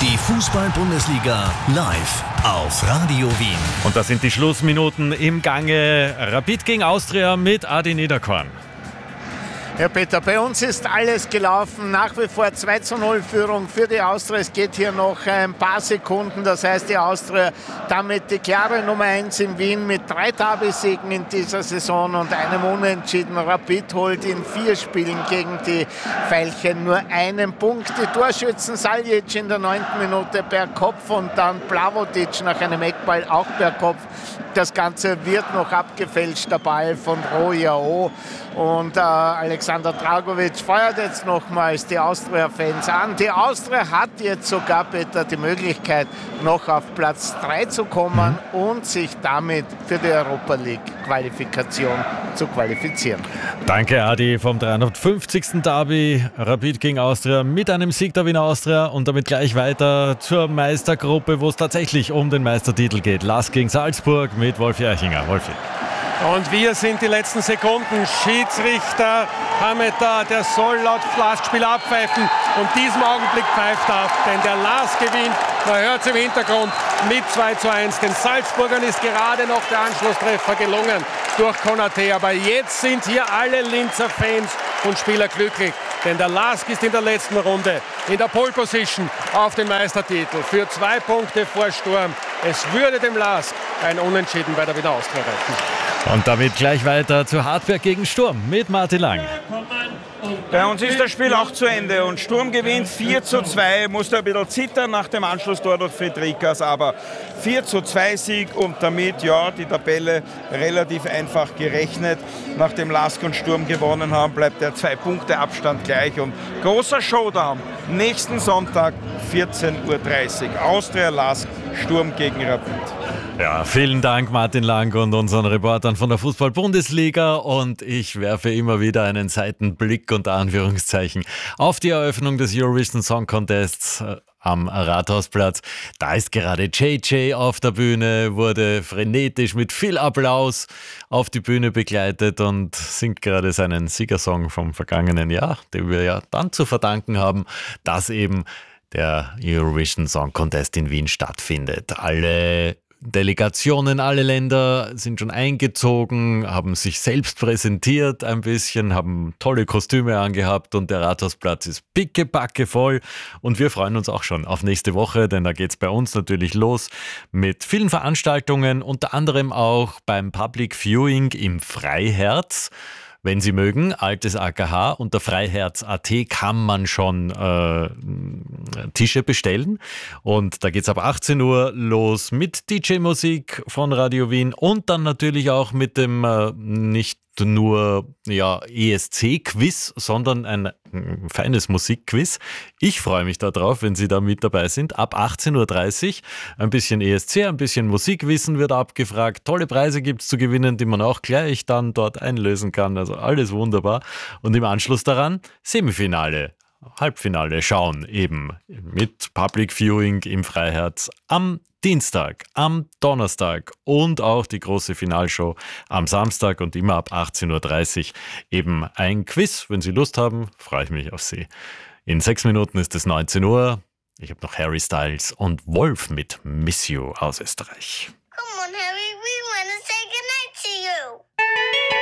Die Fußball-Bundesliga live auf Radio Wien. Und das sind die Schlussminuten im Gange. Rapid gegen Austria mit Adi Niederkorn. Ja, Peter, bei uns ist alles gelaufen. Nach wie vor 2:0 Führung für die Austria. Es geht hier noch ein paar Sekunden. Das heißt, die Austria damit die klare Nummer 1 in Wien mit 3 Derby-Siegen in dieser Saison und einem Unentschieden. Rapid holt in 4 Spielen gegen die Veilchen nur einen Punkt. Die Torschützen Saljic in der 9. Minute per Kopf und dann Blavotic nach einem Eckball auch per Kopf. Das Ganze wird noch abgefälscht, der Ball von Rojao. Und Alexander Dragovic feuert jetzt nochmals die Austria-Fans an. Die Austria hat jetzt sogar, Peter, die Möglichkeit, noch auf Platz 3 zu kommen und sich damit für die Europa League-Qualifikation zu qualifizieren. Danke, Adi, vom 350. Derby Rapid gegen Austria mit einem Sieg der Wiener Austria und damit gleich weiter zur Meistergruppe, wo es tatsächlich um den Meistertitel geht. LASK gegen Salzburg mit Wolfi Eichinger. Wolfi. Und wir sind die letzten Sekunden. Schiedsrichter Hameta, der soll laut LASK-Spiel abpfeifen. Und diesem Augenblick pfeift er ab, denn der LASK gewinnt. Man hört es im Hintergrund mit 2:1. Den Salzburgern ist gerade noch der Anschlusstreffer gelungen durch Konaté. Aber jetzt sind hier alle Linzer Fans und Spieler glücklich. Denn der LASK ist in der letzten Runde in der Pole Position auf den Meistertitel für 2 Punkte vor Sturm. Es würde dem LASK ein Unentschieden bei der Wiener Austria reichen. Und damit gleich weiter zu Hartberg gegen Sturm mit Martin Lang. Bei uns ist das Spiel auch zu Ende und Sturm gewinnt 4:2, musste ein bisschen zittern nach dem Anschlusstor durch Friedrichs, aber 4:2 Sieg und damit ja die Tabelle relativ einfach gerechnet. Nachdem LASK und Sturm gewonnen haben, bleibt der 2-Punkte-Abstand gleich und großer Showdown nächsten Sonntag 14:30 Uhr. Austria LASK, Sturm gegen Rapid. Ja, vielen Dank Martin Lang und unseren Reportern von der Fußball-Bundesliga und ich werfe immer wieder einen Seitenblick unter Anführungszeichen auf die Eröffnung des Eurovision Song Contests am Rathausplatz. Da ist gerade JJ auf der Bühne, wurde frenetisch mit viel Applaus auf die Bühne begleitet und singt gerade seinen Siegersong vom vergangenen Jahr, den wir ja dann zu verdanken haben, dass eben der Eurovision Song Contest in Wien stattfindet. Alle Delegationen, alle Länder sind schon eingezogen, haben sich selbst präsentiert ein bisschen, haben tolle Kostüme angehabt und der Rathausplatz ist pickepacke voll und wir freuen uns auch schon auf nächste Woche, denn da geht es bei uns natürlich los mit vielen Veranstaltungen, unter anderem auch beim Public Viewing im Freiherz. Wenn Sie mögen, altes AKH, unter freiherz.at kann man schon Tische bestellen. Und da geht's ab 18 Uhr los mit DJ-Musik von Radio Wien und dann natürlich auch mit dem nicht nur ESC-Quiz, sondern ein feines Musikquiz. Ich freue mich darauf, wenn Sie da mit dabei sind. Ab 18:30 Uhr ein bisschen ESC, ein bisschen Musikwissen wird abgefragt. Tolle Preise gibt es zu gewinnen, die man auch gleich dann dort einlösen kann. Also alles wunderbar. Und im Anschluss daran Semifinale. Halbfinale schauen eben mit Public Viewing im Freiherz am Dienstag, am Donnerstag und auch die große Finalshow am Samstag und immer ab 18:30 Uhr eben ein Quiz. Wenn Sie Lust haben, freue ich mich auf Sie. In 6 Minuten ist es 19 Uhr. Ich habe noch Harry Styles und Wolf mit Miss You aus Österreich. Come on, Harry.